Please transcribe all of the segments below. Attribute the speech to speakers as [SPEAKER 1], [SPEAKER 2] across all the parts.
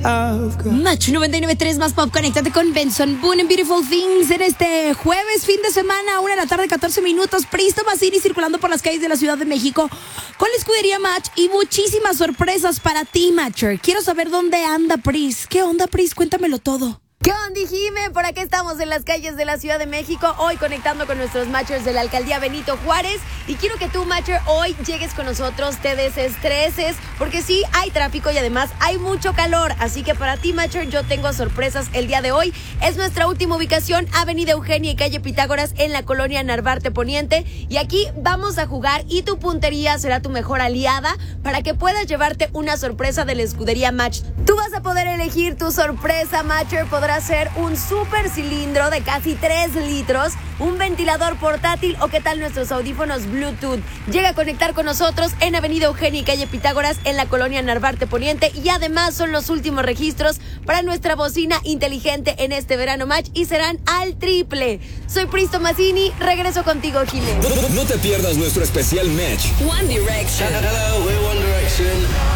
[SPEAKER 1] Match 99.3 más pop, conéctate con Benson Boone en Beautiful Things en este jueves, fin de semana, 1:14 p.m, Pristo Mazzini circulando por las calles de la Ciudad de México con la escudería Match y muchísimas sorpresas para ti, Matcher. Quiero saber dónde anda Pris. ¿Qué onda, Pris? Cuéntamelo todo.
[SPEAKER 2] ¿Qué onda, Jime? Por acá estamos en las calles de la Ciudad de México, hoy conectando con nuestros Matchers de la Alcaldía Benito Juárez. Y quiero que tú, Matcher, hoy llegues con nosotros, te desestreses, porque sí, hay tráfico y además hay mucho calor. Así que para ti, Matcher, yo tengo sorpresas el día de hoy. Es nuestra última ubicación, Avenida Eugenia y Calle Pitágoras, en la colonia Narvarte Poniente. Y aquí vamos a jugar y tu puntería será tu mejor aliada para que puedas llevarte una sorpresa de la escudería Match. Tú vas a poder elegir tu sorpresa, Matcher. Podrá ser un super cilindro de casi 3 litros, un ventilador portátil o qué tal nuestros audífonos Bluetooth. Llega a conectar con nosotros en Avenida Eugenia y Calle Pitágoras en la colonia Narvarte Poniente y además son los últimos registros para nuestra bocina inteligente en este verano Match y serán al triple. Soy Pristo Mazzini, regreso contigo, Jiménez.
[SPEAKER 3] No te pierdas nuestro especial Match.
[SPEAKER 4] One Direction.
[SPEAKER 3] Hello, we're One Direction.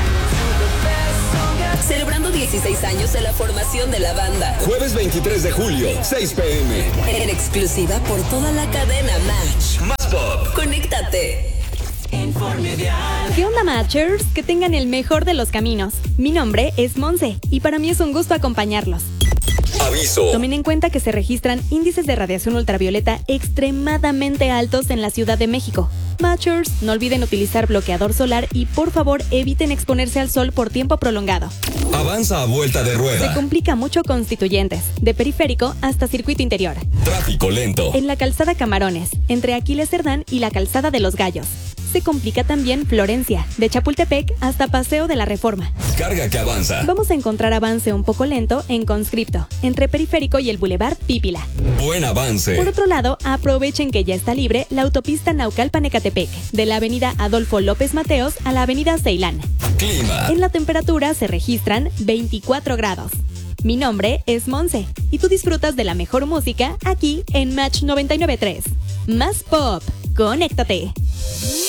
[SPEAKER 4] Celebrando 16 años de la formación de la banda.
[SPEAKER 3] Jueves 23 de julio, 6 p.m.
[SPEAKER 4] En exclusiva por toda la cadena Match.
[SPEAKER 3] Más pop.
[SPEAKER 4] Conéctate.
[SPEAKER 5] ¿Qué onda, Matchers? Que tengan el mejor de los caminos. Mi nombre es Monse y para mí es un gusto acompañarlos.
[SPEAKER 3] Aviso.
[SPEAKER 5] Tomen en cuenta que se registran índices de radiación ultravioleta extremadamente altos en la Ciudad de México. Matchers, no olviden utilizar bloqueador solar y por favor eviten exponerse al sol por tiempo prolongado.
[SPEAKER 3] Avanza a vuelta de
[SPEAKER 5] Se
[SPEAKER 3] rueda.
[SPEAKER 5] complica mucho Constituyentes, de periférico hasta circuito interior.
[SPEAKER 3] Tráfico lento.
[SPEAKER 5] En la calzada Camarones, entre Aquiles Cerdán y la calzada de los Gallos. Se complica también Florencia, de Chapultepec hasta Paseo de la Reforma.
[SPEAKER 3] Carga que avanza.
[SPEAKER 5] Vamos a encontrar avance un poco lento en Conscripto, entre Periférico y el Boulevard Pípila.
[SPEAKER 3] Buen avance.
[SPEAKER 5] Por otro lado, aprovechen que ya está libre la autopista Naucalpan-Ecatepec, de la avenida Adolfo López Mateos a la avenida Ceilán.
[SPEAKER 3] Clima.
[SPEAKER 5] En la temperatura se registran 24 grados. Mi nombre es Monse y tú disfrutas de la mejor música aquí en Match 99.3. Más pop, conéctate.